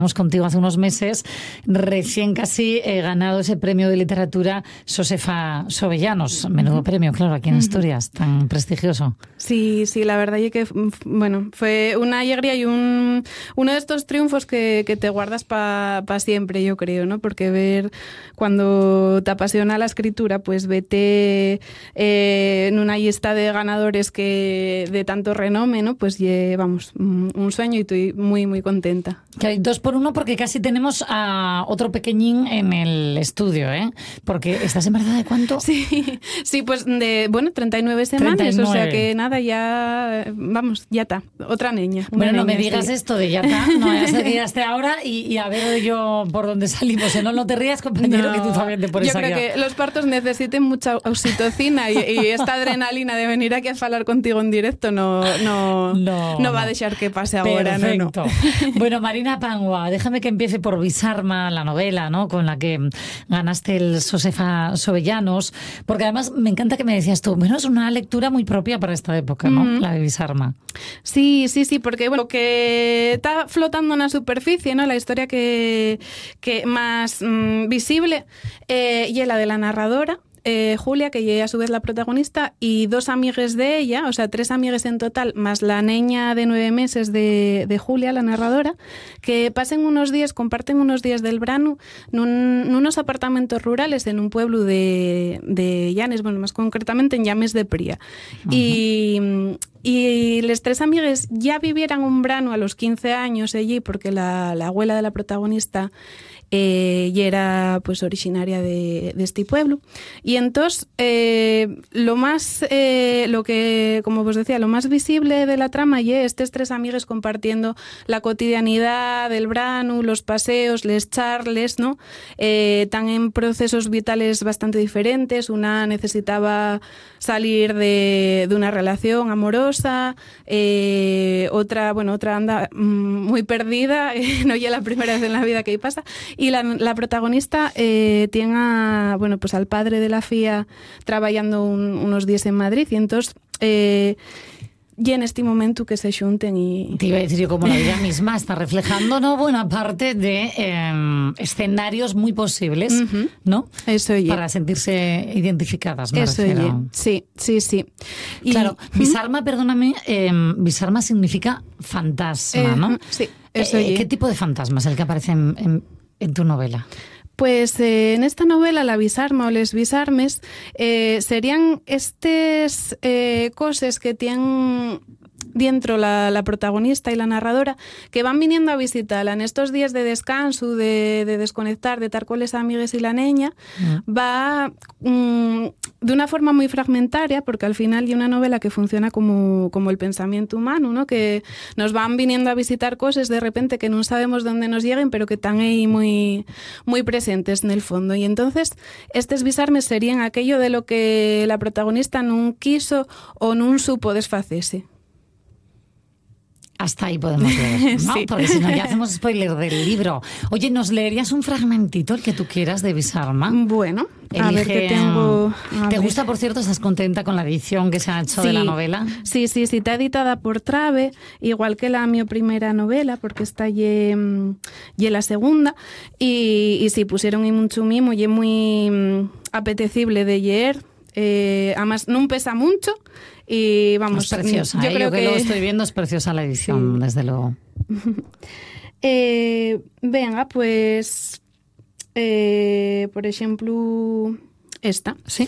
Estamos contigo hace unos meses, recién casi ganado ese premio de literatura Josefa Jovellanos. Menudo premio, claro, aquí en Asturias, tan prestigioso. Sí, la verdad es que, bueno, fue una alegría y uno de estos triunfos que te guardas para siempre, yo creo, ¿no? Porque ver cuando te apasiona la escritura, pues vete en una lista de ganadores que de tanto renome, ¿no? Pues vamos, un sueño y estoy muy, muy contenta. Que hay 2 por 1 porque casi tenemos a otro pequeñín en el estudio, ¿eh? Porque ¿estás embarazada de cuánto? Sí, pues de, 39 semanas, 39. O sea que nada, ya, vamos, ya está, otra niña. Bueno, no me digas esto de ya está, no vayas a que ya esté ahora y a ver yo por dónde salimos. No te rías, compañero, no, que tú también te pones aquí. Yo creo que los partos necesiten mucha oxitocina y esta adrenalina de venir aquí a hablar contigo en directo no va a dejar que pase ahora. Perfecto. No. Bueno, Marina Pangua, déjame que empiece por Bisarma, la novela, ¿no?, con la que ganaste el Josefa Jovellanos, porque además me encanta que me decías tú, bueno, es una lectura muy propia para esta época, ¿no? La de Bisarma. Sí, porque bueno, que está flotando en la superficie, ¿no? La historia que más visible y es la de la narradora, Julia, que ella a su vez la protagonista, y 2 amigues de ella, o sea, 3 amigues en total, más la niña de 9 meses de Julia, la narradora, que comparten unos días del verano en unos apartamentos rurales en un pueblo de Llanes, bueno, más concretamente en Llames de Pría. Uh-huh. Y les 3 amigues ya vivieran un verano a los 15 años allí, porque la abuela de la protagonista y era pues originaria de este pueblo. Y entonces lo que, como os decía, lo más visible de la trama y estos 3 amigues compartiendo la cotidianidad del verano, los paseos, les charles, ¿no? Están en procesos vitales bastante diferentes. Una necesitaba salir de una relación amorosa, otra anda muy perdida, no ya la primera vez en la vida que pasa. Y la protagonista tiene al padre de la fía trabajando unos días en Madrid y entonces y en este momento que se junten y... Te iba a decir yo, como la vida misma está reflejando, ¿no?, buena parte de escenarios muy posibles, uh-huh. ¿no? Eso oye. Para sentirse identificadas, me eso refiero. Sí. Y, claro, Bisarma, perdóname, Bisarma significa fantasma, ¿no? Sí, eso oye. ¿Qué tipo de fantasma es el que aparece en tu novela? Pues en esta novela, la Bisarma o les Bisarmes serían estas cosas que tienen dentro la protagonista y la narradora, que van viniendo a visitarla en estos días de descanso, de desconectar, de estar con las amigas y la niña. Va de una forma muy fragmentaria, porque al final hay una novela que funciona como el pensamiento humano, ¿no? Que nos van viniendo a visitar cosas de repente que no sabemos dónde nos lleguen, pero que están ahí muy, muy presentes en el fondo. Y entonces estos bisarmes serían aquello de lo que la protagonista no quiso o no supo desfacerse. Hasta ahí podemos leer, ¿no? Sí. Porque si no ya hacemos spoiler del libro. Oye, ¿nos leerías un fragmentito, el que tú quieras, de Bisarma? Bueno, a ver qué tengo... ¿Te gusta, por cierto? ¿Estás contenta con la edición que se ha hecho de la novela? Sí, está editada por Trave, igual que mi primera novela, porque está y la segunda. Y sí, pusieron y mucho mimo, y es muy apetecible de leer. Además, no pesa mucho. Y vamos, es preciosa. Yo creo que lo estoy viendo, es preciosa la edición, sí. Desde luego. Venga, pues por ejemplo esta. Sí.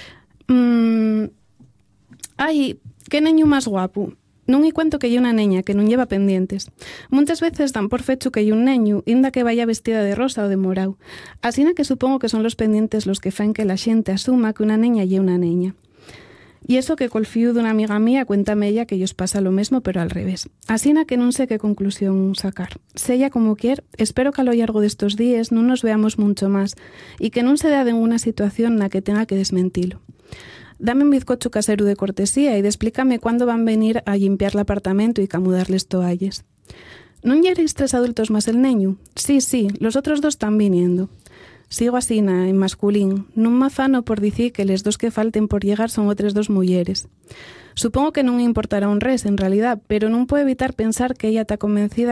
Ay, qué niño más guapo. Non hai cuento que hai unha neña que non lleva pendientes. Muitas veces dan por fecho que hai un neño, inda que vaya vestida de rosa ou de morao. Asina que supongo que son los pendientes los que fan que la xente asuma que unha neña lle unha neña. Y eso que col fío dunha amiga mía, cuéntame ella que ellos pasa lo mesmo, pero al revés. Asina que non sé qué conclusión sacar. Sella como quier, espero que a lo largo de estos días non nos veamos mucho más y que non se dé ninguna situación na que tenga que desmentilo. Dame un bizcocho casero de cortesía y explícame cuándo van a venir a limpiar el apartamento y camudarles toallas. ¿Non lleréis 3 adultos más el neño? Sí, los otros 2 están viniendo. Sigo asina, en masculín. Non me afano por dicir que les 2 que falten por llegar son otras 2 mulleres. Supongo que non importará un res, en realidad, pero non puedo evitar pensar que ella está convencida